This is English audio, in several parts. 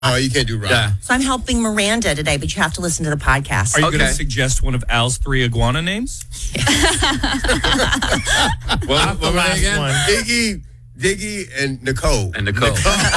Oh, you can't do Rob. Yeah. So I'm helping Miranda today, but you have to listen to the podcast. Are you Okay. going to suggest one of Al's 3 iguana names? What were they again? Diggy, and Nicole. And Nicole.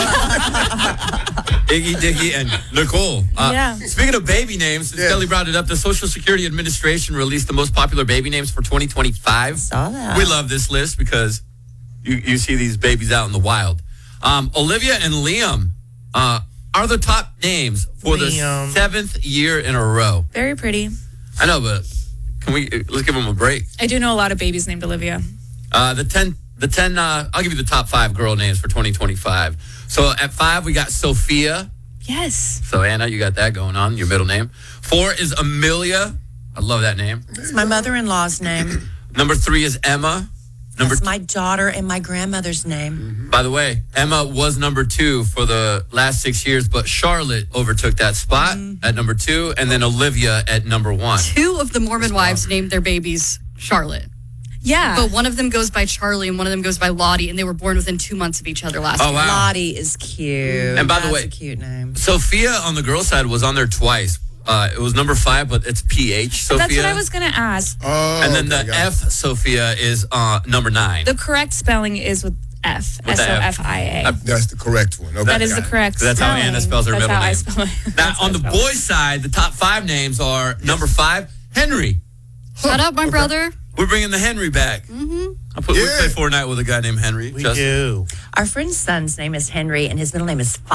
Iggy, Diggy, and Nicole. Yeah. Speaking of baby names, since Kelly brought it up, the Social Security Administration released the most popular baby names for 2025. Saw that. We love this list because you see these babies out in the wild. Olivia and Liam are the top names for the 7th year in a row. Very pretty. I know, but let's give them a break. I do know a lot of babies named Olivia. The 10, I'll give you the top 5 girl names for 2025. So at 5, we got Sophia. Yes. So Anna, you got that going on, your middle name. 4 is Amelia. I love that name. It's my mother-in-law's name. Number 3 is Emma. That's my daughter and my grandmother's name. By the way, Emma was number 2 for the last 6 years, but Charlotte overtook that spot at number 2, and then Olivia at number 1. 2 of the Mormon wives named their babies Charlotte. Yeah. But one of them goes by Charlie and one of them goes by Lottie, and they were born within 2 months of each other last year. Oh, wow. Lottie is cute. And by the way, That's a cute name. Sophia on the girl side was on there twice. It was number 5, but it's PH Sophia. That's what I was going to ask. Oh, And then the F Sophia is number 9. The correct spelling is with F. With the F. Sofia. That's the correct one. Okay. That is the correct That's how spelling. Anna spells her That's middle how I name. spell it. Now, on the boys' side, the top 5 names are number 5, Henry. Shut up, my brother. We're bringing the Henry back. We play Fortnite with a guy named Henry. We do. Our friend's son's name is Henry, and his middle name is